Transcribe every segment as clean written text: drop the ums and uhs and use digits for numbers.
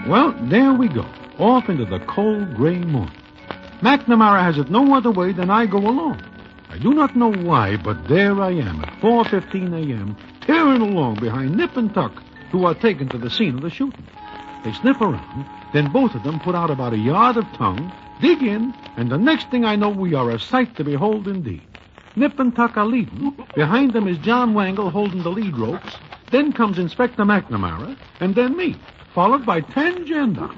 Well, there we go. Off into the cold, gray morning. McNamara has it no other way than I go along. I do not know why, but there I am at 4:15 a.m., tearing along behind Nip and Tuck, who are taken to the scene of the shooting. They sniff around, then both of them put out about a yard of tongue, dig in, and the next thing I know, we are a sight to behold indeed. Nip and Tuck are leading. Behind them is John Wangle holding the lead ropes. Then comes Inspector McNamara, and then me, followed by 10 gendarmes.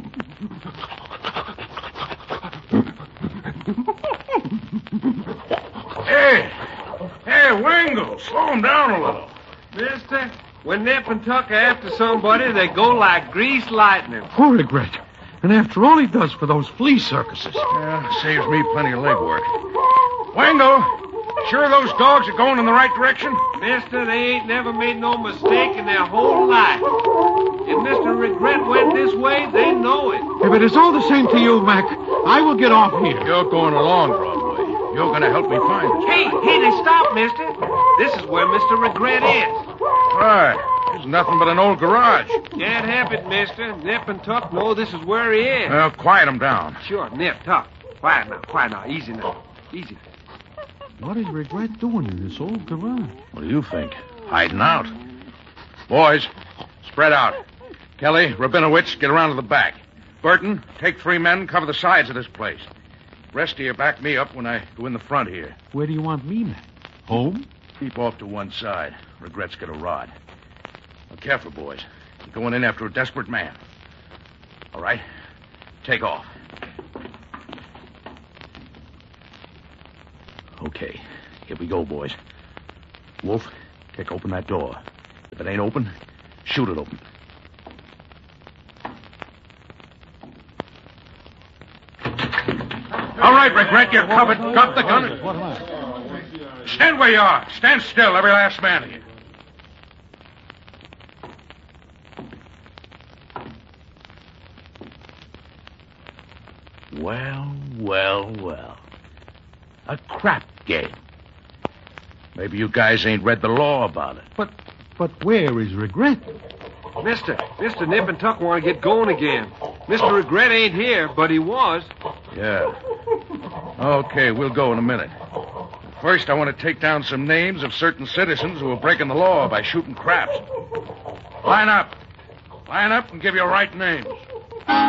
Hey, Wangle, slow him down a little. Mister, when Nip and Tuck are after somebody, they go like greased lightning. Poor Regret. And after all he does for those flea circuses. Saves me plenty of legwork. Wangle, sure those dogs are going in the right direction? Mister, they ain't never made no mistake in their whole life. If Mr. Regret went this way, they know it. If it is all the same to you, Mac, I will get off here. You're going along, Broadway. You're going to help me find it. Hey, they stop, mister. This is where Mr. Regret is. Right. It's nothing but an old garage. Can't help it, mister. Nip and Tuck know this is where he is. Well, quiet him down. Sure, Nip, Tuck. Quiet now. Easy now. Easy. What is Regret doing in this old garage? What do you think? Hiding out. Boys, spread out. Kelly, Rabinowitz, get around to the back. Burton, take 3 men, cover the sides of this place. Rest of you back me up when I go in the front here. Where do you want me, Mac? Home? Keep off to one side. Regret's got a rod. Now, careful, boys. You're going in after a desperate man. All right? Take off. Okay. Here we go, boys. Wolf, kick open that door. If it ain't open, shoot it open. All right, Regret, you're covered. Drop the gun. What am I? Stand where you are. Stand still, every last man of you. Well. A crap game. Maybe you guys ain't read the law about it. But where is Regret? Mister, Nip and Tuck want to get going again. Mr. Regret ain't here, but he was. Yeah. Okay, we'll go in a minute. First, I want to take down some names of certain citizens who are breaking the law by shooting craps. Line up. Line up and give your right names.